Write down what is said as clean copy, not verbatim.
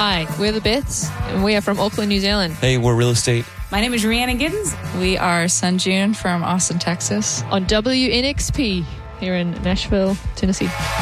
Hi, we're The Bits, and we are from Auckland, New Zealand. Hey, we're Real Estate. My name is Rhiannon Giddens. We are Sunjun from Austin, Texas. On WNXP here in Nashville, Tennessee.